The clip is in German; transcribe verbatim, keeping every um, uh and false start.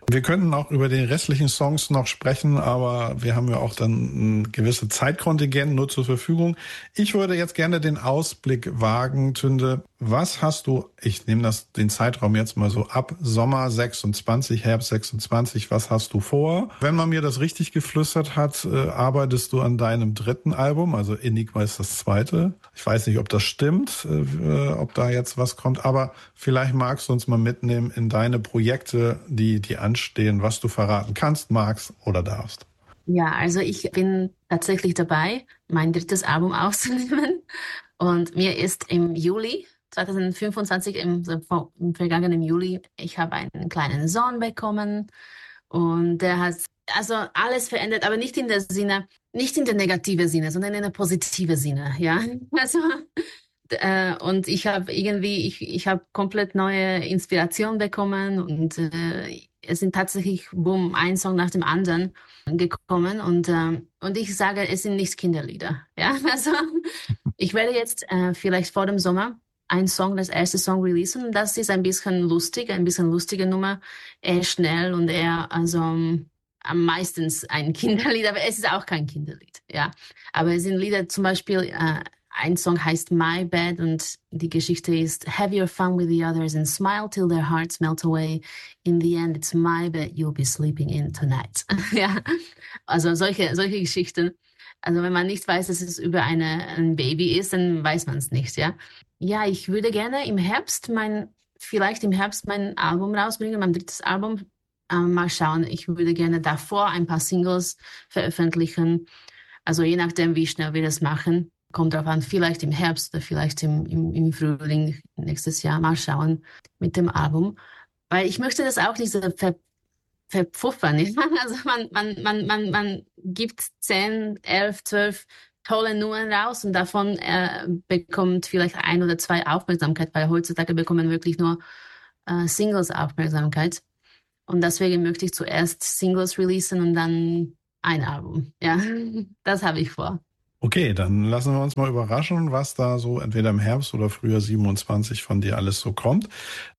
Wir könnten auch über die restlichen Songs noch sprechen, aber wir haben ja auch dann ein gewisse Zeitkontingent nur zur Verfügung. Ich würde jetzt gerne den Ausblick wagen, Tünde. Was hast du, ich nehme das den Zeitraum jetzt mal so ab, Sommer sechsundzwanzig, Herbst sechsundzwanzig, was hast du vor? Wenn man mir das richtig geflüstert hat, äh, arbeitest du an deinem dritten Album, also Enigma ist das zweite. Ich weiß nicht, ob das stimmt, äh, ob da jetzt was kommt, aber vielleicht magst du uns mal mitnehmen in deine Projekte, die, die anstehen, was du verraten kannst, magst oder darfst. Ja, also ich bin tatsächlich dabei, mein drittes Album aufzunehmen. Und mir ist im Juli zwanzig fünfundzwanzig, im, so im vergangenen Juli, ich habe einen kleinen Sohn bekommen und der hat also alles verändert, aber nicht in der Sinne, nicht in der negative Sinne, sondern in der positive Sinne, ja. Also äh, und ich habe irgendwie, ich, ich habe komplett neue Inspiration bekommen und äh, es sind tatsächlich, boom, ein Song nach dem anderen gekommen und, äh, und ich sage, es sind nicht Kinderlieder, ja. Also ich werde jetzt äh, vielleicht vor dem Sommer einen Song, das erste Song releasen. Das ist ein bisschen lustig, ein bisschen lustige Nummer, eher schnell und eher, also ähm, am meistens ein Kinderlied, aber es ist auch kein Kinderlied, ja. Aber es sind Lieder, zum Beispiel, äh, ein Song heißt My Bed und die Geschichte ist Have your fun with the others and smile till their hearts melt away. In the end, it's my bed you'll be sleeping in tonight. Ja, also solche, solche Geschichten. Also wenn man nicht weiß, dass es über eine, ein Baby ist, dann weiß man es nicht, ja. Ja, ich würde gerne im Herbst mein, vielleicht im Herbst mein Album rausbringen, mein drittes Album. Ähm, mal schauen. Ich würde gerne davor ein paar Singles veröffentlichen. Also je nachdem, wie schnell wir das machen. Kommt drauf an, vielleicht im Herbst oder vielleicht im, im, im Frühling nächstes Jahr. Mal schauen mit dem Album. Weil ich möchte das auch nicht so ver verpfuffern. Ja? Also man, man, man, man, man gibt zehn, elf, zwölf tolle Nummern raus und davon äh, bekommt vielleicht ein oder zwei Aufmerksamkeit, weil heutzutage bekommen wirklich nur äh, Singles Aufmerksamkeit. Und deswegen möchte ich zuerst Singles releasen und dann ein Album. Ja, das habe ich vor. Okay, dann lassen wir uns mal überraschen, was da so entweder im Herbst oder Frühjahr siebenundzwanzig von dir alles so kommt.